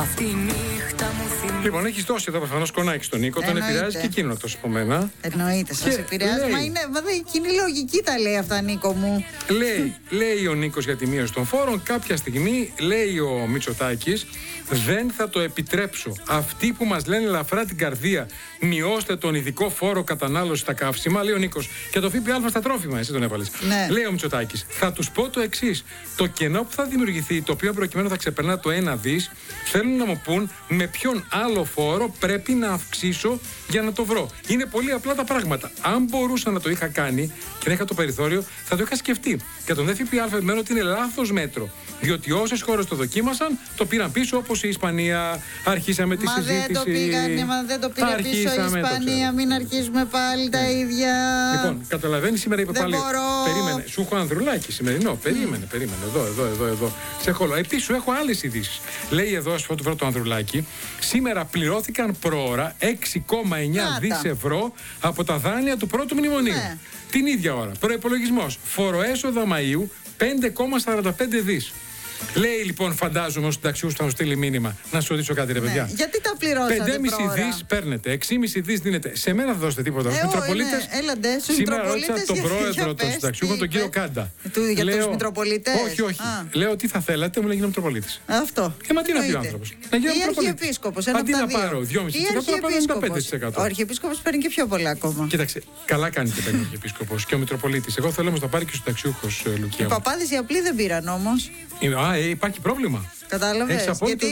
Λοιπόν, έχει δώσει εδώ προφανώς κονάκι στον Νίκο, τον επηρεάζει και εκείνο εκτός από μένα. Εννοείται, σας επηρεάζει. Μα είναι κοινή λογική τα λέει αυτά, Νίκο μου. Λέει ο Νίκος για τη μείωση των φόρων. Κάποια στιγμή λέει ο Μητσοτάκης, δεν θα το επιτρέψω. Αυτοί που μας λένε ελαφρά την καρδία, μειώστε τον ειδικό φόρο κατανάλωση στα καύσιμα, λέει ο Νίκος. Και το ΦΠΑ στα τρόφιμα, εσύ τον έβαλες. Ναι. Λέει ο Μητσοτάκης, θα τους πω το εξής. Το κενό που θα δημιουργηθεί, το οποίο προκειμένου θα ξεπερνά το 1 δις, θέλουν να μου πούν με ποιον άλλο φόρο πρέπει να αυξήσω για να το βρω. Είναι πολύ απλά τα πράγματα. Αν μπορούσα να το είχα κάνει και να είχα το περιθώριο, θα το είχα σκεφτεί. Και τον ΦΠΑ δεδομένου ότι είναι λάθος μέτρο. Διότι όσες χώρες το δοκίμασαν, το πήραν πίσω, όπως η Ισπανία. Αρχίσαμε τη συζήτηση. Δεν το πήρε πίσω η Ισπανία. Μην αρχίσουμε πάλι τα ίδια. Λοιπόν, καταλαβαίνει, σήμερα είπε πάλι. Περίμενε. Σου έχω Ανδρουλάκη σημερινό. Περίμενε. Εδώ. Σε έχω. Επίσης, σου έχω άλλες ειδήσεις. Λέει εδώ, ας πω το Ανδρουλάκη, σήμερα πληρώθηκαν προώρα 6,9 δις ευρώ από τα δάνεια του πρώτου μνημονίου. Ναι. Την ίδια ώρα. Προϋπολογισμός. Φοροέσοδα Μαΐου 5,45 δις. Λέει λοιπόν, φαντάζομαι, ο συνταξιούχος θα μου στείλει μήνυμα. Να σου ρωτήσω κάτι, ρε παιδιά. Γιατί τα πληρώσατε 5,5 δις παίρνετε, 6,5 δεις δίνετε. Σε μένα θα δώσετε τίποτα. Στους Μητροπολίτες. Σήμερα ρώτησα τον πρόεδρο των συνταξιούχων, τον κύριο Κάντα. Για τους Μητροπολίτες. Όχι. Λέω τι θα θέλατε, μου λέει γίνω Μητροπολίτης. Αυτό. Μα τι να πει ο άνθρωπος. Να γίνω Μητροπολίτης. Αντί να πάρω 2,5% να πάρω 95%. Ο Αρχιεπίσκοπος παίρνει και πιο πολλά ακόμα. Κοίταξε, καλά κάνει και παίρνει ο Αρχιεπίσκοπος και ο Μητροπολίτης. Εγώ θέλω όμως να πάρει και ο συνταξιούχος, Λουκία. Οι παπάδες οι απλοί δεν πήραν όμως. Υπάρχει πρόβλημα. Κατάλαβες. Γιατί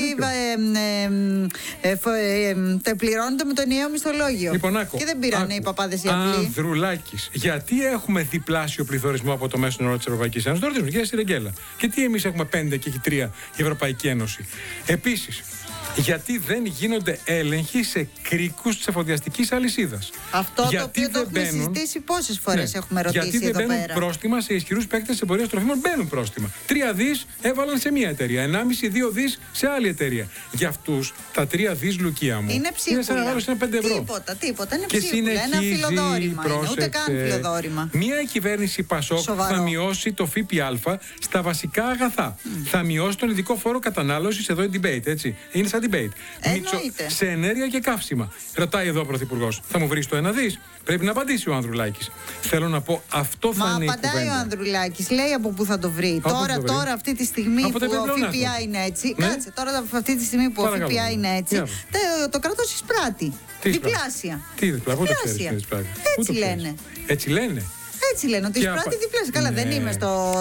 πληρώνονται με το ενιαίο μισθολόγιο. Λοιπόν, και δεν πήραν οι παπάδες οι απλοί. Ανδρουλάκης, γιατί έχουμε διπλάσιο πληθωρισμό από το μέσο όρο της Ευρωπαϊκής Ένωσης? Το ρωτήσουμε, κυρία Σιρεγγέλα. Και τι εμείς έχουμε 5 και έχει 3 η Ευρωπαϊκή Ένωση? Επίσης, γιατί δεν γίνονται έλεγχοι σε κρίκους της εφοδιαστικής αλυσίδας? Αυτό το οποίο το έχουμε συζητήσει πόσες φορές έχουμε ρωτήσει εδώ πέρα. Γιατί δεν μπαίνουν πρόστιμα σε ισχυρούς παίκτες εμπορίας τροφίμων? Μπαίνουν πρόστιμα. 3 δις έβαλαν σε μία εταιρεία, 1,5-2 δις σε άλλη εταιρεία. Για αυτούς τα 3 δις, Λουκία μου, είναι ψίχουλα. Είναι σαν να βάλω ένα 5 ευρώ. Τίποτα. Είναι ψίχουλα. Ένα φιλοδόρημα. Ούτε καν φιλοδόρημα. Μία κυβέρνηση Πασόκ θα μειώσει το ΦΠΑ στα βασικά αγαθά. Θα μειώσει τον ειδικό φόρο κατανάλωσης. Εδώ είναι debate, έτσι. Είναι σαν debate. Σε ενέργεια και καύσιμα. Ρωτάει εδώ ο Πρωθυπουργός, θα μου βρει το 1 δις? Πρέπει να απαντήσει ο Ανδρουλάκης. Θέλω να πω, αυτό θα είναι η κουβέντα. Μα απαντάει ο Ανδρουλάκης, λέει από πού θα το βρει. Τώρα αυτή τη στιγμή που ο ΦΠΑ είναι έτσι. Ναι? Κάτσε, τώρα αυτή τη στιγμή που ο ΦΠΑ είναι έτσι, το κράτος εισπράττει. Διπλάσια. Τι διπλάσια? Έτσι λένε. Έτσι λένε. Έτσι λένε, ότι εισπράττει διπλάσια. Καλά, δεν είμαι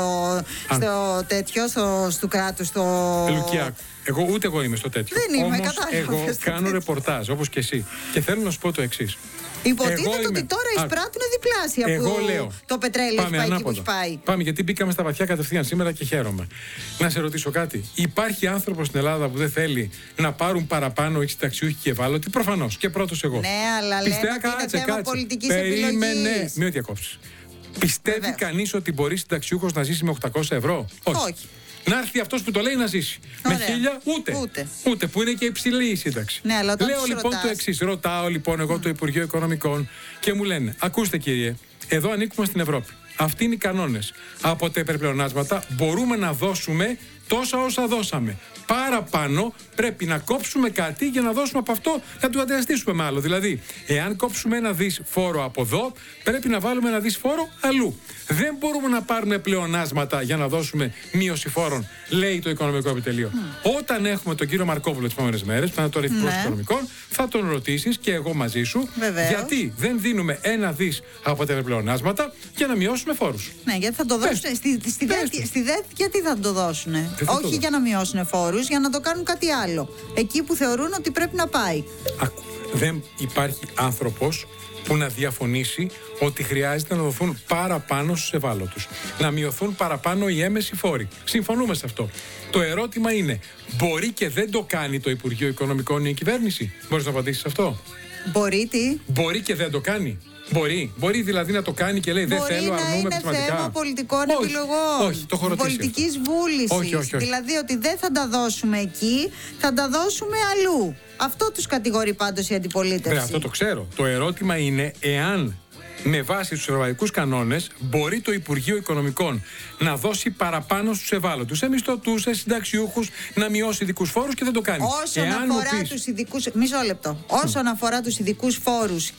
στο τέτοιο, του κράτους. Λουκιάκου. Ούτε εγώ είμαι στο τέτοιο. Δεν είμαι, όμως εγώ κάνω ρεπορτάζ, όπως και εσύ. Και θέλω να σου πω το εξής. Υποτίθεται ότι τώρα εισπράττουν διπλάσια που το πετρέλαιο έχει πάει εκεί που έχει πάει. Πάμε, γιατί μπήκαμε στα βαθιά κατευθείαν σήμερα και χαίρομαι. Να σε ρωτήσω κάτι. Υπάρχει άνθρωπος στην Ελλάδα που δεν θέλει να πάρουν παραπάνω οι συνταξιούχοι και ευάλωτοι? Προφανώς. Και πρώτος εγώ. Ναι, αλλά λένε ότι είναι θέμα πολιτικής επιλογής. Περίμενε. Μην διακόψεις. Πιστεύει κανείς ότι μπορεί συνταξιούχος να ζήσει με 800 ευρώ? Όχι. Να έρθει αυτός που το λέει να ζήσει. Ωραία. Με 1.000 ούτε. Που είναι και υψηλή η σύνταξη. Ναι, αλλά λέω λοιπόν το εξής. Ρωτάω λοιπόν εγώ το Υπουργείο Οικονομικών και μου λένε, ακούστε κύριε, εδώ ανήκουμε στην Ευρώπη. Αυτοί είναι οι κανόνες. Από τα υπερπλεονάσματα μπορούμε να δώσουμε τόσα όσα δώσαμε. Παραπάνω πρέπει να κόψουμε κάτι για να δώσουμε από αυτό, να του αντιστήσουμε με άλλο. Δηλαδή, εάν κόψουμε 1 δις φόρο από εδώ, πρέπει να βάλουμε 1 δις φόρο αλλού. Δεν μπορούμε να πάρουμε πλεονάσματα για να δώσουμε μείωση φόρων, λέει το Οικονομικό Επιτελείο. Όταν έχουμε τον κύριο Μαρκόπουλο τις επόμενες μέρες, που θα είναι το Υπουργός Οικονομικών, θα τον ρωτήσεις και εγώ μαζί σου, γιατί δεν δίνουμε 1 δις από τα πλεονάσματα για να μειώσουμε φόρους. Ναι, γιατί θα το δώσουν. Στη ΔΕΘ, γιατί θα το δώσουν? Όχι για να μειώσουν φόρους, για να το κάνουν κάτι άλλο. Εκεί που θεωρούν ότι πρέπει να πάει. Δεν υπάρχει άνθρωπος που να διαφωνήσει ότι χρειάζεται να δοθούν παραπάνω στους ευάλωτους. Να μειωθούν παραπάνω οι έμμεσοι φόροι. Συμφωνούμε σε αυτό. Το ερώτημα είναι, μπορεί και δεν το κάνει το Υπουργείο Οικονομικών ή η κυβέρνηση? Μπορείς να απαντήσεις σε αυτό? Μπορεί και δεν το κάνει. Μπορεί δηλαδή να το κάνει και λέει δεν θέλω, αρνούμε πνευματικά. Είναι θέμα πολιτικών επιλογών. Όχι, το έχω ρωτήσει. Πολιτικής βούλησης. Όχι. Δηλαδή ότι δεν θα τα δώσουμε εκεί, θα τα δώσουμε αλλού. Αυτό τους κατηγορεί πάντως η αντιπολίτευση. Αυτό το ξέρω. Το ερώτημα είναι εάν Με βάση τους ευρωπαϊκούς κανόνες, μπορεί το Υπουργείο Οικονομικών να δώσει παραπάνω στους ευάλωτους, σε μισθωτούς, σε συνταξιούχους, να μειώσει ειδικούς φόρους και δεν το κάνει. Όσον αφορά τους ειδικούς. Μισό λεπτό. Όσον αφορά τους ειδικούς φόρους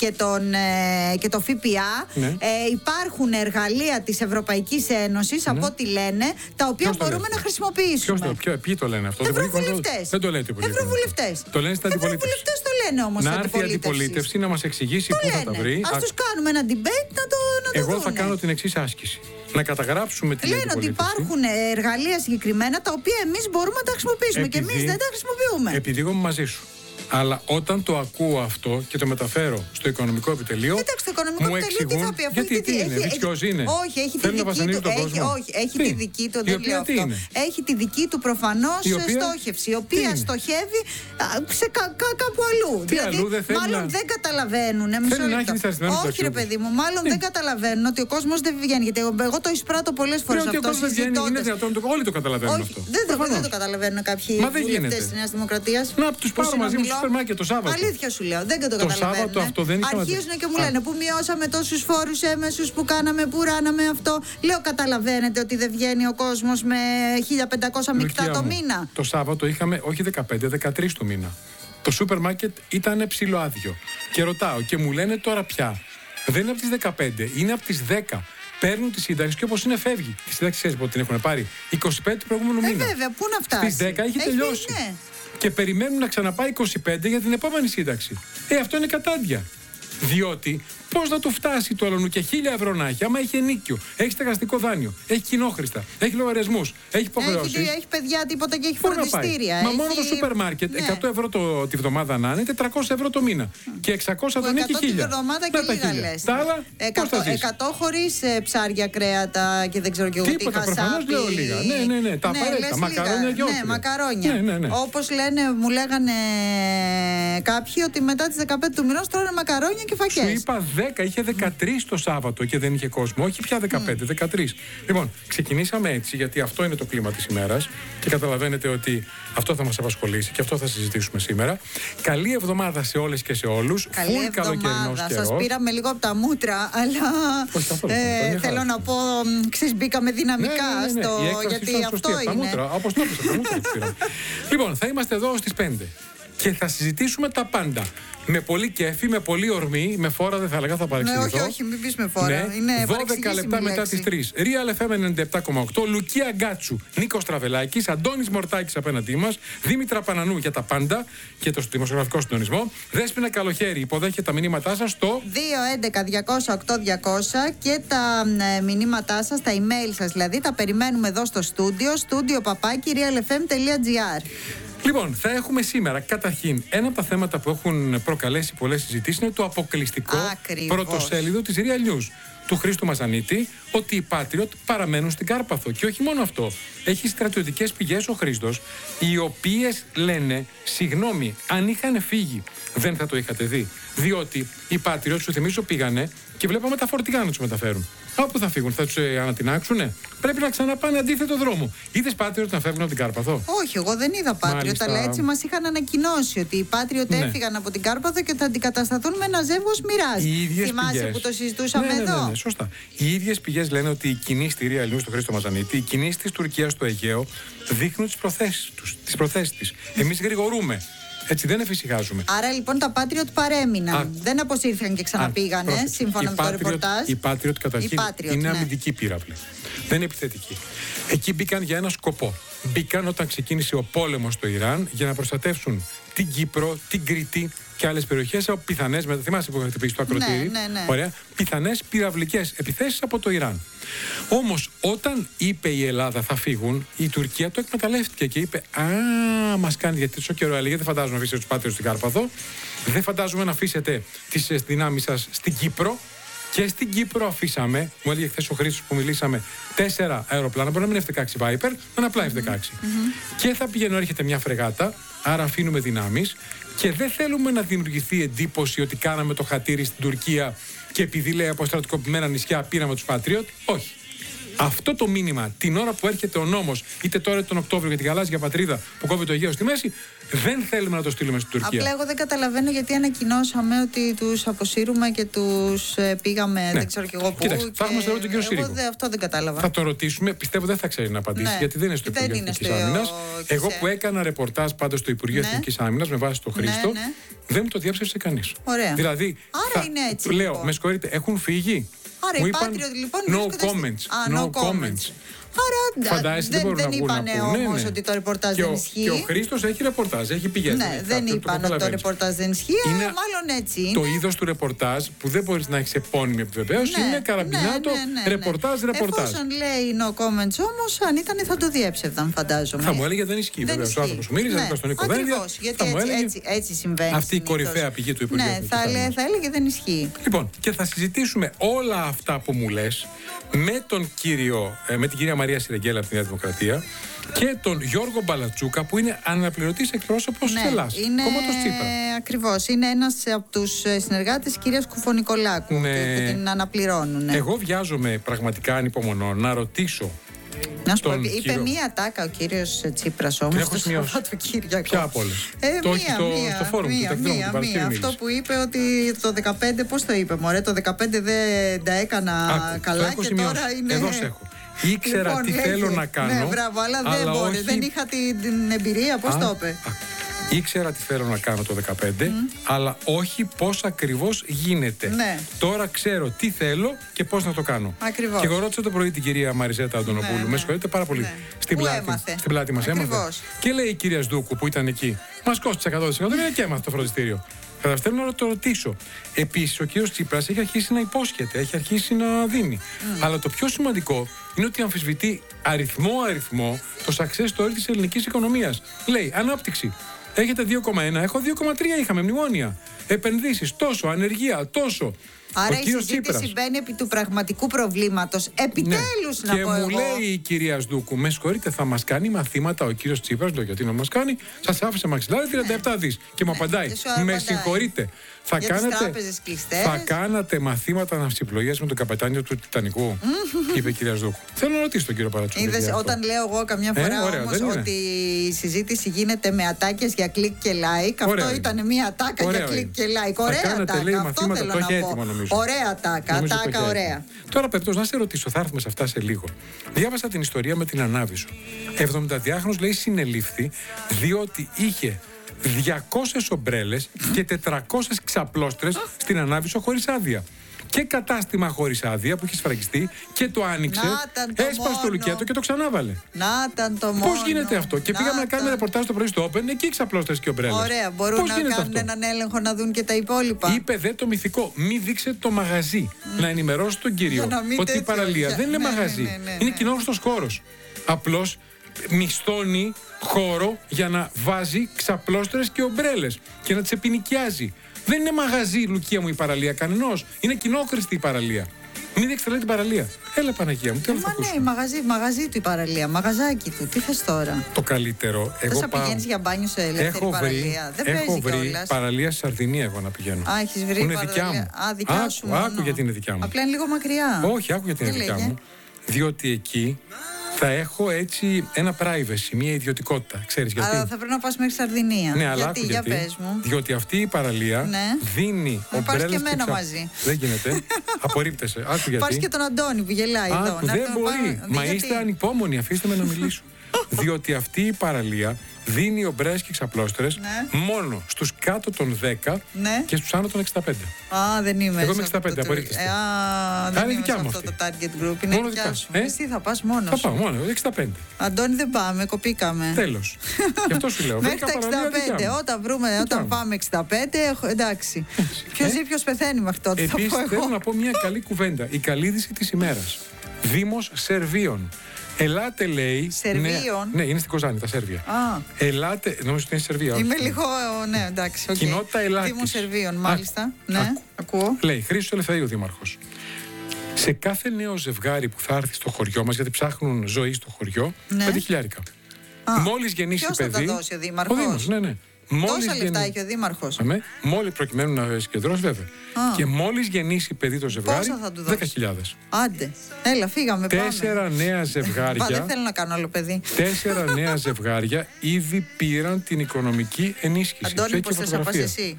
και το ΦΠΑ, υπάρχουν εργαλεία της Ευρωπαϊκής Ένωσης, από ό,τι λένε, τα οποία μπορούμε να χρησιμοποιήσουμε. Ποιοι το λένε αυτό? Ευρωβουλευτές. Δεν το λέτε πολύ. Ευρωβουλευτές. Το λένε στην αντιπολίτευση. Ευρωβουλευτές το λένε όμως. Να έρθει η αντιπολίτευση να μας εξηγήσει πού θα τα βρει. Ας τους κάνουμε ένα debate να το Εγώ δούνε. θα κάνω την εξής άσκηση. Να καταγράψουμε την Λένε ότι υπάρχουν εργαλεία συγκεκριμένα τα οποία εμείς μπορούμε να τα χρησιμοποιήσουμε και εμείς δεν τα χρησιμοποιούμε. Επειδή εγώ είμαι μαζί σου. Αλλά όταν το ακούω αυτό και το μεταφέρω στο οικονομικό επιτελείο. Εντάξει, το οικονομικό επιτελείο τι θα πει, αφού γιατί τι είναι, βίτσιος είναι. Όχι, έχει τη δική του. Έχει τη δική του, δεν λέω αυτό. Έχει τη δική του προφανώς στόχευση, η οποία στοχεύει σε κάπου αλλού. Τι αλλού δεν θέλει. Μάλλον δεν καταλαβαίνουν. Όχι, ρε παιδί μου, μάλλον δεν καταλαβαίνουν ότι ο κόσμος δεν βγαίνει. Γιατί εγώ το εισπράττω πολλές φορές αυτό. Είναι δυνατόν, όλοι το καταλαβαίνουν αυτό. Δεν το καταλαβαίνουν κάποιοι βουλευτές της Νέας Δημοκρατίας. Να τους πάρω μαζί μου στο σούπερ μάρκετ το Σάββατο. Αλήθεια σου λέω, δεν το καταλαβαίνω. Το Σάββατο αυτό δεν είχαμε. Αρχίζουν και μου λένε που μειώσαμε τόσους φόρους έμεσους, που κάναμε, που ράναμε αυτό. Λέω, καταλαβαίνετε ότι δεν βγαίνει ο κόσμος με 1.500 μεικτά το μήνα. Το Σάββατο είχαμε όχι 15, 13 το μήνα. Το σούπερ μάρκετ ήταν ψιλοάδιο. Και ρωτάω και μου λένε τώρα πια. Δεν είναι από τις 15, είναι από τις 10. Παίρνουν τη σύνταξη και όπως είναι φεύγει. Τη σύνταξη ξέρεις πότε την έχουν πάρει. 25 του προηγούμενου μήνα. Βέβαια, πού να φτάσει. Στις 10 έχει τελειώσει. Ναι. Και περιμένουν να ξαναπάει 25 για την επόμενη σύνταξη. Αυτό είναι κατάντια. Διότι πώς να του φτάσει το άλλον και 1.000 ευρώ να έχει, άμα έχει ενίκιο, έχει στεγαστικό δάνειο, έχει κοινόχρηστα, έχει λογαριασμούς, έχει υποχρεώσεις. Έχει παιδιά τίποτα και έχει φροντιστήρια. Μα μόνο το σούπερ μάρκετ, 100 ευρώ τη βδομάδα να είναι, 400 ευρώ το μήνα. Και 600 δεν έχει 1.000. Τη βδομάδα και λίγα λες. Τα άλλα, 100 χωρίς ψάρια, κρέατα και δεν ξέρω και εγώ τι χασάπι. Προφανώς λέω λίγα. Ναι, τα απαραίτητα. Μακαρόνια και ναι, μακαρόνια. Όπως μου λέγανε κάποιοι ότι μετά τις 15 του μηνός τρώνε μακαρόνια και φακές. Σου είπα 10, είχε 13 το Σάββατο και δεν είχε κόσμο. Όχι πια 15, 13. Λοιπόν, ξεκινήσαμε έτσι γιατί αυτό είναι το κλίμα της ημέρας και καταλαβαίνετε ότι αυτό θα μας απασχολήσει και αυτό θα συζητήσουμε σήμερα. Καλή εβδομάδα σε όλες και σε όλους. Καλή εβδομάδα. Σας πήραμε λίγο από τα μούτρα, αλλά θέλω να πω, μπήκαμε δυναμικά στο. Γιατί αυτό είναι. Όπως το έπαιξα, τα μούτρα. Λοιπόν, θα είμαστε εδώ στις 5 και θα συζητήσουμε τα πάντα. Με πολύ κέφι, με πολύ ορμή, με φόρα δεν θα έλεγα, θα παρεξηγηθώ. Όχι, μην πεις με φόρα. Ναι. Είναι 12 λεπτά μετά τις 3. Real FM 97,8, Λουκία Γκάτσου, Νίκος Τραβελάκης, Αντώνης Μορτάκης απέναντί μας, Δήμητρα Πανανού για τα πάντα και το δημοσιογραφικό συντονισμό. Δέσποινα Καλοχέρη υποδέχεται τα μηνύματά σας στο 211-200-8200 και τα μηνύματά σας, τα email σας δηλαδή, τα περιμένουμε εδώ στο στούντιο, studio@realfm.gr. Λοιπόν, θα έχουμε σήμερα καταρχήν ένα από τα θέματα που έχουν προκαλέσει πολλές συζητήσεις είναι το αποκλειστικό πρωτοσέλιδο της Real News του Χρήστου Μαζανίτη, ότι οι Patriot παραμένουν στην Κάρπαθο. Και όχι μόνο αυτό. Έχει στρατιωτικές πηγές ο Χρήστος, οι οποίες λένε, συγγνώμη, αν είχαν φύγει, δεν θα το είχατε δει. Διότι οι Patriot, σου θυμίζω, πήγανε και βλέπαμε τα φορτηγά να τους μεταφέρουν. Όπου θα φύγουν, θα τους ανατινάξουνε. Πρέπει να ξαναπάνε αντίθετο δρόμο. Είδες Patriot να φεύγουν από την Κάρπαθο? Όχι, εγώ δεν είδα Patriot, αλλά έτσι μας είχαν ανακοινώσει ότι οι Patriot έφυγαν από την Κάρπαθο και θα αντικατασταθούν με ένα ζεύγος Μοιράζ. Θυμάσαι που το συζητούσαμε εδώ? Ναι, σωστά. Οι ίδιες πηγές λένε ότι οι κινήσεις στη Real News, στο Χρήστο Μαζανίτη, οι κινήσεις της Τουρκίας στο Αιγαίο δείχνουν τις προθέσεις της. Εμείς γρηγορούμε. Έτσι δεν εφησυχάζουμε. Άρα λοιπόν τα Patriot παρέμειναν. Δεν αποσύρθηκαν και ξαναπήγανε, σύμφωνα με το ρεπορτάζ. Οι Patriot καταρχήν είναι αμυντική πύραυλη. Δεν είναι επιθετική. Εκεί μπήκαν για ένα σκοπό. Μπήκαν όταν ξεκίνησε ο πόλεμος στο Ιράν για να προστατεύσουν την Κύπρο, την Κρήτη και άλλες περιοχές από πιθανές, θυμάσαι που είχα χτυπήσει το ακροτήρι, ωραία, πιθανές πυραυλικές επιθέσεις από το Ιράν. Όμως όταν είπε η Ελλάδα θα φύγουν, η Τουρκία το εκμεταλλεύτηκε και είπε μας κάνει γιατί τόσο καιρό έλεγε, δεν φαντάζομαι να αφήσετε τους Patriot στην Κάρπαθο, δεν φαντάζομαι να αφήσετε τις δυνάμεις σας στην Κύπρο. Και στην Κύπρο αφήσαμε, μου έλεγε χθες ο Χρήστος που μιλήσαμε, 4 αεροπλάνα, μπορεί να μην είναι F-16 Viper, να είναι απλά F-16. Και θα πηγαίνω, έρχεται μια φρεγάτα, άρα αφήνουμε δυνάμεις και δεν θέλουμε να δημιουργηθεί εντύπωση ότι κάναμε το χατήρι στην Τουρκία και επειδή λέει από στρατικοποιημένα νησιά πήραμε τους Patriot. Όχι. Αυτό το μήνυμα την ώρα που έρχεται ο νόμος, είτε τώρα τον Οκτώβριο για την γαλάζια πατρίδα που κόβει το Αιγαίο στη μέση, δεν θέλουμε να το στείλουμε στην Τουρκία. Απλά εγώ δεν καταλαβαίνω γιατί ανακοινώσαμε ότι τους αποσύρουμε και τους πήγαμε, δεν ξέρω κι εγώ πού. Κοιτάξτε, θα έχουμε στο ρόλο τον κύριο Σύριγκο. Αυτό δεν κατάλαβα. Θα το ρωτήσουμε, πιστεύω δεν θα ξέρει να απαντήσει, γιατί δεν είναι στο Υπουργείο Εθνικής Άμυνας. Εγώ που έκανα ρεπορτάζ πάντως στο Υπουργείο Εθνικής Άμυνας με βάση το Χρήστο, δεν μου το διέψευσε κανείς. Ωραία. Δηλαδή, άρα είναι έτσι. Λέω, λοιπόν. Με συγχωρείτε, έχουν φύγει. Άρα οι Patriot λοιπόν no comments. No comments. Άρα δεν είπανε όμως ότι το ρεπορτάζ δεν ισχύει. Και ο Χρήστος έχει ρεπορτάζ, έχει πηγές. Ναι, δεν είπαν ότι το ρεπορτάζ δεν ισχύει, μάλλον έτσι είναι. Το είδος του ρεπορτάζ που δεν μπορείς να έχεις επώνυμη επιβεβαίωση είναι καραμπινάτο, ρεπορτάζ. Εφόσον λέει no comments όμως, αν ήταν θα το διέψευδαν, φαντάζομαι. Θα μου έλεγε δεν ισχύει. Βέβαια, ο άνθρωπος που μίλησε, θα στον Νίκο Δένδια. Γιατί έτσι συμβαίνει. Αυτή η κορυφαία πηγή του Υπουργείου. Ναι, θα έλεγε δεν ισχύει. Λοιπόν, και θα συζητήσουμε όλα αυτά που μου λες με την κυρία Μαρία Σιρεγγέλα από τη Νέα Δημοκρατία και τον Γιώργο Μπαλατσούκα που είναι αναπληρωτής εκπρόσωπος της Ελλάς. Κόμματος Τσίπρα. Ακριβώς. Είναι ένας από τους συνεργάτες της κυρίας Κουφωνικολάκου που την αναπληρώνουν. Εγώ βιάζομαι πραγματικά ανυπομονώ να ρωτήσω. Να σου πω, είπε μία τάκα ο κύριος Τσίπρας όμως στο Σαββατοκύριακο. Ποια από όλες? Το όχι στο φόρουμ του ταχυδρόμου. Αυτό που είπε ότι το 15, πώς το είπε μωρέ, το 15 δεν τα έκανα καλά και τώρα είναι... Εδώ σε έχω. Ήξερα τι θέλω να κάνω. Ναι, μπράβο, αλλά δεν μπορεί. Δεν είχα την εμπειρία, πώς το είπε. Ήξερα τι θέλω να κάνω το 15, αλλά όχι πώς ακριβώς γίνεται. Ναι. Τώρα ξέρω τι θέλω και πώς να το κάνω. Ακριβώς. Και εγώ ρώτησα το πρωί την κυρία Μαριζέτα Αντωνοπούλου. Με συγχωρείτε πάρα πολύ. Στην πλάτη μας έμαθε. Και λέει η κυρία Σδούκου που ήταν εκεί, μας κόστησε 100% και έμαθε το φροντιστήριο. Θέλω να το ρωτήσω. Επίσης, ο κύριος Τσίπρας έχει αρχίσει να υπόσχεται, έχει αρχίσει να δίνει. Αλλά το πιο σημαντικό είναι ότι αμφισβητεί αριθμό το success story της ελληνικής οικονομίας. Λέει, ανάπτυξη. Έχετε 2,1, έχω 2,3, είχαμε μνημόνια. Επενδύσεις, τόσο, ανεργία, τόσο. Άρα η συζήτηση μπαίνει επί του πραγματικού προβλήματος. Επιτέλους να πω εγώ. Και μου λέει η κυρία Σδούκου, με συγχωρείτε, θα μας κάνει μαθήματα ο κύριος Τσίπρας. Λέω, γιατί να μας κάνει? Σας άφησε μαξιλάρι 37 δις. Και μου απαντάει, με συγχωρείτε. Θα κάνατε μαθήματα ναυσιπλοείας με τον καπετάνιο του Τιτανικού, είπε η κυρία Σδούκου. Θέλω να ρωτήσω τον κύριο Παρατσούκη. Είδες, όταν λέω εγώ καμιά φορά όμως ότι η συζήτηση γίνεται με ατάκες για κλικ και like, αυτό ήταν μια ατάκα για κλικ και like. Ωραία ατάκα, αυτό θέλω να πω. Ωραία ατάκα, ωραία. Τώρα πεπτός, να σε ρωτήσω, θα έρθουμε σε αυτά σε λίγο. Διάβασα την ιστορία με την Ανάβησο. 72χρονος λέει συνελήφθη διότι είχε 200 ομπρέλες και 400 ξαπλώστρες στην Ανάβησο χωρίς άδεια. Και κατάστημα χωρίς άδεια που είχε σφραγιστεί και το άνοιξε, έσπασε το λουκέτο και το ξανάβαλε. Πώς γίνεται αυτό? Και πήγαμε να κάνουμε ρεπορτάζ το πρωί στο Open, εκεί ξαπλώστρες και ομπρέλες. Ωραία, μπορούν να κάνουν έναν έλεγχο να δουν και τα υπόλοιπα. Είπε δε το μυθικό, μη δείξε το μαγαζί. Να ενημερώσει τον κύριο ότι η παραλία δεν είναι μαγαζί. Είναι κοινόχρηστος χώρος. Απλώς μισθώνει χώρο για να βάζει ξαπλώστρες και ομπρέλες και να τις επινοικιάζει. Δεν είναι μαγαζί, Λουκία μου, η παραλία κανενός. Είναι κοινόχρηστη η παραλία. Μην διεξελέει την παραλία. Έλα, Παναγία μου, τι άλλο θα ακούσουμε? Ναι, μαγαζί του η παραλία, μαγαζάκι του. Τι θες τώρα? Το καλύτερο. Θες να πηγαίνεις για μπάνιο σε ελεύθερη παραλία? Δεν παίζει κιόλας. Έχω βρει παραλία στη Σαρδινία εγώ να πηγαίνω. Α, έχεις βρει είναι παραλία. Δικιά μου. Α, δικιά σου μόνο. Άκου γιατί είναι δικιά μου. Απλά είναι λίγο μακριά. Όχι, άκου γιατί είναι δικιά μου. Διότι εκεί θα έχω έτσι ένα privacy, μια ιδιωτικότητα. Ξέρεις γιατί? Αλλά θα πρέπει να πας μέχρι Σαρδινία. Ναι, αλλά άκου γιατί. Πες μου. Διότι αυτή η παραλία δίνει ομπρέλες. Πας και εμένα μαζί. Δεν γίνεται. Απορρίπτεσαι. Άκου γιατί. Πας και τον Αντώνη που γελάει εδώ. Δεν μπορεί. Μα είστε ανυπόμονοι, αφήστε με να μιλήσω. Διότι αυτή η παραλία δίνει ομπρέλες και ξαπλώστρες μόνο στους κάτω των 10 και στους άνω των 65. Α, δεν είμαι. Εγώ είμαι 65, απορρίπτεστε. Δεν είμαι σε αυτό το target group. Είναι δικιά σου. Εσύ θα πας μόνος. Θα πάω μόνο, 65. Αντώνη, δεν πάμε, κοπήκαμε. Τέλος. Γι' αυτό σου λέω. Μέχρι τα 65. Όταν πάμε 65, εντάξει. Ποιος ζει, ποιος πεθαίνει μέχρι τότε. Επίσης, θέλω να πω μια καλή κουβέντα. Η καλή είδηση της ημέρας. Δήμος Σερβίων. Ελάτε, λέει. Σερβίων. Ναι, είναι στην Κοζάνη, τα Σέρβια. Ελάτε. Νομίζω ότι είναι Σερβία. Είμαι λίγο. Ναι, εντάξει. Okay. Κοινότητα Ελάτης. Δήμο Σερβίων, μάλιστα. Ναι, ακούω. Λέει Χρήστος Ελευθερίου, δήμαρχος. Σε κάθε νέο ζευγάρι που θα έρθει στο χωριό μας, γιατί ψάχνουν ζωή στο χωριό, 5.000. Μόλις γεννήσει παιδί. Ποιος θα τα δώσει, ο δήμαρχος? Ο Δήμος, ναι. Τόσα λεφτά έχει ο δήμαρχος. Μόλις προκειμένου να συγκεντρώσει, βέβαια. Και μόλις γεννήσει παιδί το ζευγάρι, 10.000. Άντε, έλα, φύγαμε. 4 νέα ζευγάρια. Δεν θέλω να κάνω άλλο παιδί. 4 νέα ζευγάρια ήδη πήραν την οικονομική ενίσχυση. Αντώνη, πώς θες να πας εσύ?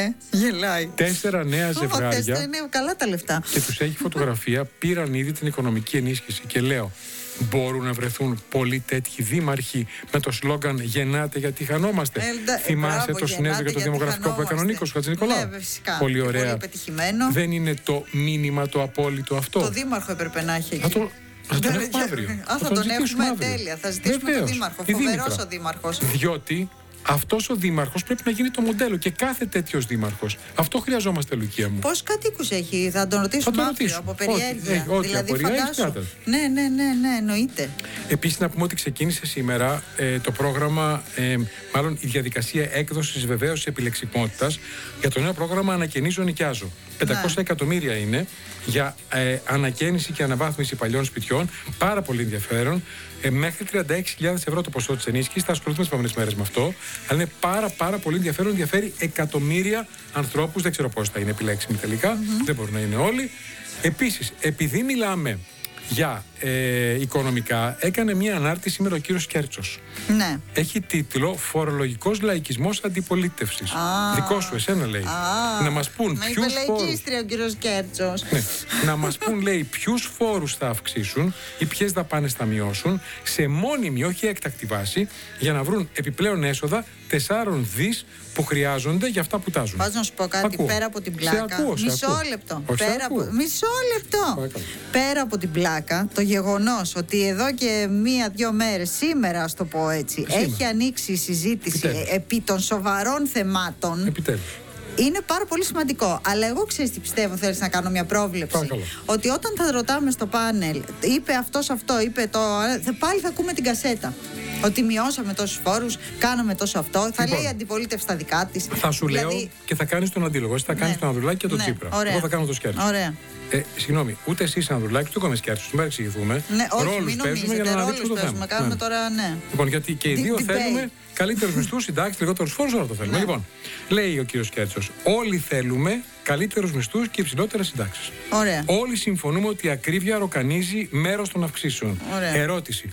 Γελάει. 4 νέα ζευγάρια. Είναι καλά τα λεφτά. Και τους έχει φωτογραφία, πήραν ήδη την οικονομική ενίσχυση. Και λέω, μπορούν να βρεθούν πολλοί τέτοιοι δήμαρχοι με το σλόγγαν «Γεννάτε γιατί χανόμαστε». Θυμάσαι το συνέδριο για το δημογραφικό που έκανε ο Νίκος Χατζηνικολάου? Πολύ ωραία. Πολύ πετυχημένο. Δεν είναι το μήνυμα το απόλυτο αυτό? Το δήμαρχο έπρεπε να έχει. Θα τον έχουμε αύριο. Θα τον έχουμε τέλεια. Θα ζητήσουμε τον δήμαρχο. Φοβερός ο δήμαρχος. Διότι αυτός ο δήμαρχος πρέπει να γίνει το μοντέλο και κάθε τέτοιος δήμαρχος. Αυτό χρειαζόμαστε, Λουκία μου. Πόσους κατοίκους έχει, θα τον ρωτήσουμε αύριο από περιέργεια. Δηλαδή, φαντάσου. Ναι, εννοείται. Επίσης, να πούμε ότι ξεκίνησε σήμερα το πρόγραμμα, μάλλον η διαδικασία έκδοσης βεβαίωσης επιλεξιμότητας για το νέο πρόγραμμα Ανακαινίζω Νοικιάζω. 500 εκατομμύρια είναι για ανακαίνιση και αναβάθμιση παλιών σπιτιών. Πάρα πολύ ενδιαφέρον. Μέχρι 36.000 ευρώ το ποσό της ενίσχυσης. Θα ασχοληθούμε τις επόμενες μέρες με αυτό. Αλλά είναι πάρα πολύ ενδιαφέρον. Ενδιαφέρει εκατομμύρια ανθρώπους. Δεν ξέρω πώς θα είναι επιλέξιμοι τελικά. Δεν μπορούν να είναι όλοι. Επίσης, επειδή μιλάμε για οικονομικά, έκανε μια ανάρτηση σήμερα ο κύριος Κέρτσος. Ναι. Έχει τίτλο «Φορολογικός λαϊκισμός αντιπολίτευσης». Δικό σου, εσένα λέει. Να μας πούν ποιους φόρους. ο κύριος Κέρτσος. Ναι. Να μας πούν, λέει, ποιους φόρους θα αυξήσουν ή ποιες δαπάνες θα μειώσουν σε μόνιμη, όχι έκτακτη βάση, για να βρουν επιπλέον έσοδα 4 δις που χρειάζονται για αυτά που τάζουν. Πας να σου πω κάτι, πέρα από την πλάκα. Μισό λεπτό. Μισό λεπτό. Πέρα από την πλάκα, το γεγονός ότι εδώ και 1-2 μέρες, σήμερα ας το πω έτσι, έχει ανοίξει η συζήτηση επί των σοβαρών θεμάτων. Είναι πάρα πολύ σημαντικό. Αλλά εγώ ξέρεις τι πιστεύω, θέλεις να κάνω μια πρόβλεψη? Παρακαλώ. Ότι όταν θα ρωτάμε στο πάνελ, είπε αυτός αυτό, είπε το. Πάλι θα ακούμε την κασέτα. Ότι μειώσαμε τόσους φόρους, κάναμε τόσο αυτό. Θα λέει η αντιπολίτευση τα δικά της. Θα σου λέω και θα κάνεις τον αντίλογο. Εσύ θα κάνεις τον Ανδρουλάκη και τον Τσίπρα. Εγώ θα κάνω το Σκέρτσο. Ωραία. Συγγνώμη, ούτε εσύ είσαι Ανδρουλάκη, ούτε εγώ είμαι Σκέρτσος. Μην παρεξηγηθούμε. Ναι, όχι, ρόλους παίζουμε για να αναδείξουμε το θέμα. Κάνουμε τώρα, ναι. Λοιπόν, γιατί και οι δύο θέλουμε καλύτερους μισθούς, συντάξεις, λιγότερους φόρους, όλα το θέλουμε. Λοιπόν, λέει ο κύριος Σκέρτσος, όλοι θέλουμε καλύτερους μισθούς και υψηλότερες συντάξεις. Όλοι συμφωνούμε ότι η ακρίβεια ροκανίζει μέρος των αυξήσεων. Ερώτηση.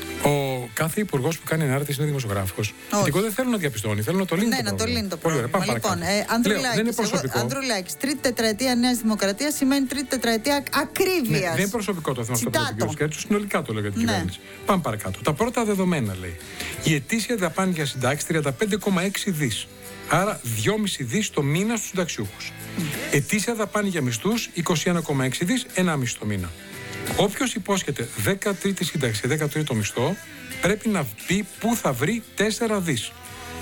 Ο κάθε υπουργός που κάνει ανάρτηση είναι δημοσιογράφος. Γιατί εγώ δεν θέλω να διαπιστώνει, θέλω να το λύνει. Ναι, να το λύνει το πρόβλημα. Λοιπόν, Ανδρουλάκης, τρίτη τετραετία Νέας Δημοκρατίας σημαίνει τρίτη τετραετία ακρίβειας. Ναι, δεν είναι προσωπικό το θέμα αυτό που λέει ο κ. Συνολικά το λέω για την κυβέρνηση. Πάμε παρακάτω. Τα πρώτα δεδομένα λέει. Η ετήσια δαπάνη για συντάξεις 35,6 δις. Άρα 2,5 δις το μήνα στους συνταξιούχους. Ετήσια δαπάνη για μισθούς 21,6 δις, 1,5 το μήνα. Όποιος υπόσχεται 13η σύνταξη, 13ο μισθό, πρέπει να πει πού θα βρει 4 δις.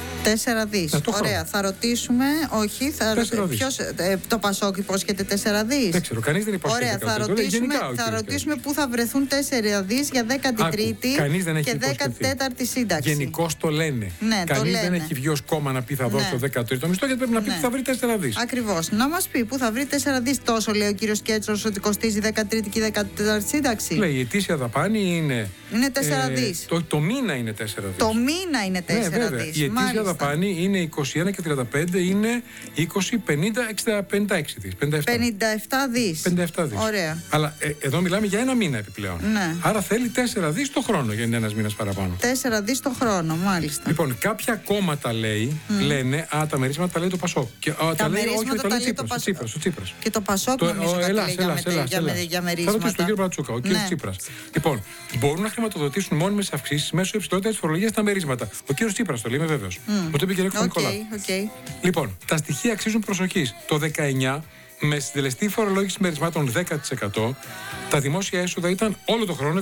4 δις. Ωραία. Θα ρωτήσουμε. Όχι, θα ρωτήσουμε. Το Πασόκ υπόσχεται 4 δις. Δεν ξέρω, κανείς δεν υπόσχεται. Ωραία, θα ρωτήσουμε πού θα βρεθούν 4 δις για 13η και 14η σύνταξη. Γενικώς το λένε. Ναι, κανείς δεν έχει βγει ως κόμμα να πει θα δώσει το 13ο μισθό, γιατί πρέπει να πει που θα βρει 4 δις. Ακριβώς. Να μας πει πού θα βρει 4 δις. Τόσο λέει ο κύριος Κέρτσος ότι κοστίζει 13η και 14η σύνταξη. Λέει η ετήσια δαπάνη είναι 4 δις. Το μήνα είναι 4 δις. Το μήνα είναι 4 δις. Η ετήσια δαπάνη είναι 21 και 35, είναι 20, 50, 60, 56 δις. 57 δις. 57 δις. Ωραία. Αλλά εδώ μιλάμε για ένα μήνα επιπλέον. Ναι. Άρα θέλει 4 δις το χρόνο για ένας μήνας παραπάνω. 4 δις το χρόνο, μάλιστα. Λοιπόν, κάποια κόμματα λένε, τα μερίσματα λέει το Πασόκ. Τα μερίσματα τα λέει το Τσίπρας. Και το Πασόκ νομίζω ότι λέει για μερίσματα. Θα ρωτήσω τον κύριο Μπρατσούκα, ο κύριος Τσίπρας. Λοιπόν, μπορούν να χρηματοδοτήσουν μόνιμες αυξήσεις μέσω υψηλότερης φορολογίας στα μερίσματα. Ο κύριος Τσίπρας το λέει, είμαι βέβαιος. Το είπε και ο Νικολάου. Λοιπόν, τα στοιχεία αξίζουν προσοχής. Το 19, με συντελεστή φορολόγηση μερισμάτων 10%, τα δημόσια έσοδα ήταν όλο το χρόνο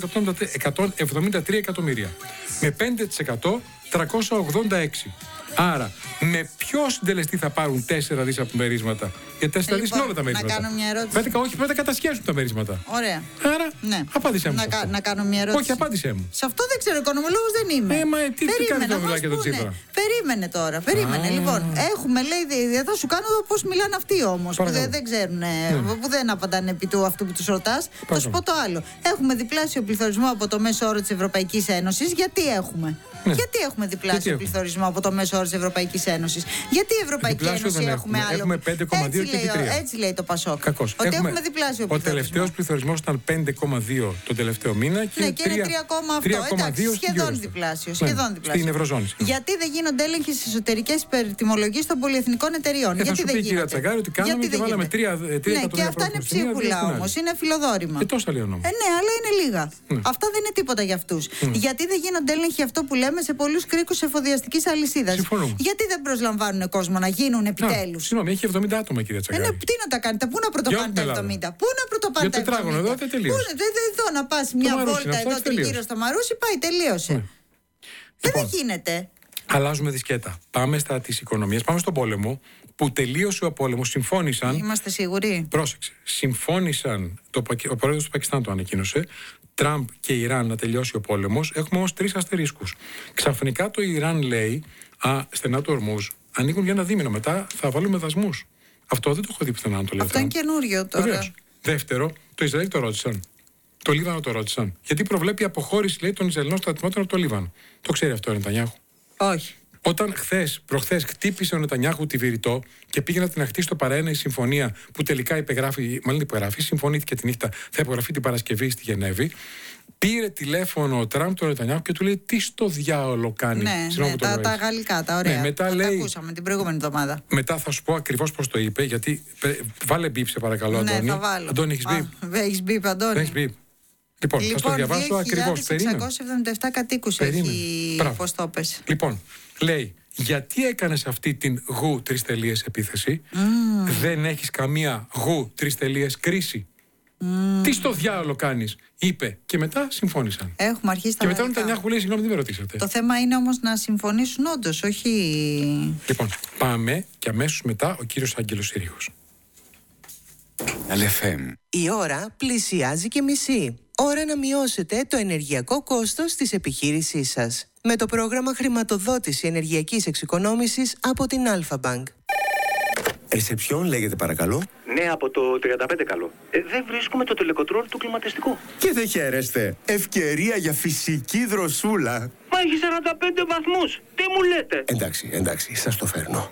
173 εκατομμύρια. Με 5% 386. Άρα, με ποιο συντελεστή θα πάρουν 4 δις από μερίσματα? Για 4 δις είναι όλα τα μερίσματα. Να κάνω μια ερώτηση. Πρέπει να κατασχέσουν τα μερίσματα. Ωραία. Άρα, απάντησέ μου. Να κάνω μια ερώτηση. Όχι, απάντησέ μου. Σε αυτό δεν ξέρω, οικονομολόγος δεν είμαι. Τι κάνει το μιλάκι για τον Τσίπρα? Περίμενε τώρα. Λοιπόν, έχουμε λέει, θα σου κάνω πώς μιλάνε αυτοί όμως. Που δεν ξέρουν, που δεν απαντάνε επί του αυτού που τους ρωτάς. Θα σου πω το άλλο. Έχουμε διπλάσιο πληθωρισμό από το μέσο όρο της Ευρωπαϊκής Ένωσης. Γιατί έχουμε? Ναι. Γιατί έχουμε διπλάσιο πληθωρισμό από το μέσο όρο της Ευρωπαϊκής Ένωσης? Γιατί η Ευρωπαϊκή Ένωση έχουμε άλλο? Έχουμε 5,2 και 3. Έτσι λέει το Πασόκ. Κακώς. Ότι έχουμε διπλάσιο πληθωρισμό. Ο τελευταίος πληθωρισμός ήταν 5,2 τον τελευταίο μήνα και, ναι, και είναι 3,8. Σχεδόν διπλάσιο. Στην Ευρωζώνη. Γιατί δεν γίνονται έλεγχοι στις εσωτερικές υπερτιμολογίες των πολυεθνικών εταιριών? Γιατί θα σου πει η κυρία Τσαγκάρη ότι κάναμε και βάλαμε 3 εκατομμύρια. Ναι, και αυτά είναι ψίχουλα όμως. Είναι φιλοδόρημα. Και τόσα λέει ο νόμος. Ναι, αλλά είναι λίγα. Αυτά δεν είναι τίποτα για αυτούς. Γιατί δεν γίνονται έλεγχοι, αυτό που λέμε, σε πολλούς κρίκους εφοδιαστικής αλυσίδας? Γιατί δεν προσλαμβάνουν κόσμο να γίνουν επιτέλους? Συγγνώμη, έχει 70 άτομα, κυρία Τσαγκάρη. Τι να τα κάνετε, πού να πρωτοπάνε τα 70? Πού να πρωτοπάνε τα 70? Για τετράγωνο εδώ δεν τελείωσε. Εδώ να πας μια βόλτα εδώ τριγύρω στο Μαρούσι, πάει, τελείωσε. Δεν γίνεται. Αλλάζουμε δισκέτα. Πάμε στα της οικονομίας. Πάμε στον πόλεμο. Που τελείωσε ο πόλεμος, συμφώνησαν. Είμαστε σίγουροι? Πρόσεξε. Συμφώνησαν. Ο πρόεδρος του Πακιστάν το ανακοίνωσε. Τραμπ και Ιράν να τελειώσει ο πόλεμος. Έχουμε όμως 3 αστερίσκους. Ξαφνικά το Ιράν λέει: στενά του Ορμούζ ανοίγουν για ένα δίμηνο. Μετά θα βάλουμε δασμούς. Αυτό δεν το έχω δει πουθενά να το λέω. Αυτό είναι καινούριο τώρα. Βεβαίως. Δεύτερο, το Ισραήλ το ρώτησαν. Το Λίβανο το ρώτησαν. Γιατί προβλέπει αποχώρηση, λέει, των Ισραηλινών στρατιωτών από το Λίβανο. Το ξέρει αυτό ο Νετανιάχου? Όχι. Όταν προχθές χτύπησε ο Νετανιάχου τη Βηρητό και πήγε να την αχτίσει στο παραένα η συμφωνία που τελικά υπεγράφει, συμφωνήθηκε τη νύχτα, θα υπογραφεί την Παρασκευή στη Γενέβη. Πήρε τηλέφωνο ο Τραμπ τον Νετανιάχου και του λέει: τι στο διάολο κάνει? Ναι, τα γαλλικά, τα ωραία. Μετά λέει, τα ακούσαμε την προηγούμενη εβδομάδα. Μετά θα σου πω ακριβώς πώς το είπε, γιατί βάλε μπίπ σε παρακαλώ, Αντώνη. Ναι, θα βάλω. Αντώνη, έχεις μπίπ? Έχεις μπίπ, Αντώνη? Έχεις μπίπ. Λοιπόν, θα το διαβάσω ακριβώς. 2.677 κατοίκους έχει, πώς το πες. Λοιπόν, λέει: γιατί έκανες αυτή την γου 3 επίθεση? Δεν έχεις καμία γου 3 κρίση? Τι στο διάολο κάνεις? Είπε. Και μετά συμφώνησαν. Έχουμε αρχίσει τα και μετά ο Νετανιάχου λέει: συγγνώμη, δεν με ρωτήσατε. Το θέμα είναι όμως να συμφωνήσουν όντως, όχι. Λοιπόν, πάμε και αμέσως μετά ο κύριος Άγγελος Συρίγος. LFM. Η ώρα πλησιάζει και μισή. Ώρα να μειώσετε το ενεργειακό κόστος της επιχείρησής σας. Με το πρόγραμμα χρηματοδότηση ενεργειακής εξοικονόμησης από την Alpha Bank. Ρεσεψιόν λέγεται παρακαλώ. Ναι, από το 35 καλό. Δεν βρίσκουμε το τελεκοτρόλ του κλιματιστικού. Και δεν χαίρεστε. Ευκαιρία για φυσική δροσούλα. Μα έχει 45 βαθμούς. Τι μου λέτε? Εντάξει, σας το φέρνω.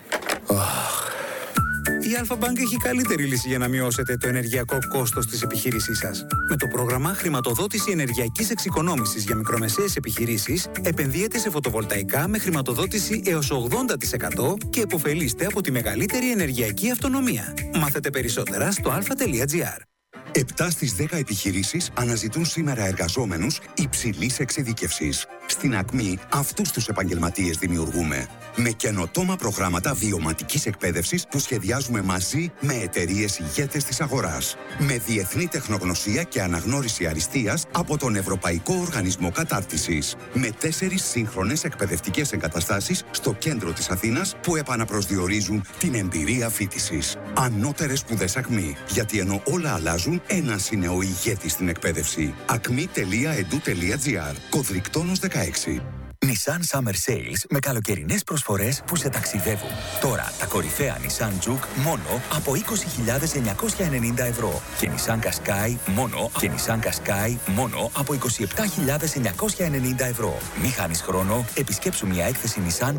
Η Alpha Bank έχει καλύτερη λύση για να μειώσετε το ενεργειακό κόστος της επιχείρησής σας. Με το πρόγραμμα χρηματοδότηση ενεργειακής εξοικονόμησης για μικρομεσαίες επιχειρήσεις, επενδύετε σε φωτοβολταϊκά με χρηματοδότηση έως 80% και επωφελείστε από τη μεγαλύτερη ενεργειακή αυτονομία. Μάθετε περισσότερα στο alpha.gr. 7 στις 10 επιχειρήσεις αναζητούν σήμερα εργαζόμενους υψηλής εξειδίκευσης. Στην Ακμή αυτούς τους επαγγελματίες δημιουργούμε. Με καινοτόμα προγράμματα βιωματικής εκπαίδευσης που σχεδιάζουμε μαζί με εταιρείες ηγέτες της αγοράς. Με διεθνή τεχνογνωσία και αναγνώριση αριστείας από τον Ευρωπαϊκό Οργανισμό Κατάρτισης. Με 4 σύγχρονες εκπαιδευτικές εγκαταστάσεις στο κέντρο της Αθήνας που επαναπροσδιορίζουν την εμπειρία φοιτησης. Ανώτερες σπουδές Ακμή. Γιατί ενώ όλα αλλάζουν, ένας είναι ο ηγέτης στην εκπαίδευση. acme.edu.gr. Κωδρικτόνος 16. Nissan Summer Sales με καλοκαιρινές προσφορές που σε ταξιδεύουν. Τώρα τα κορυφαία Nissan Juke μόνο από 20.990 ευρώ και Nissan Qashqai μόνο από 27.990 ευρώ. Μη χάνεις χρόνο, επισκέψου μια έκθεση Nissan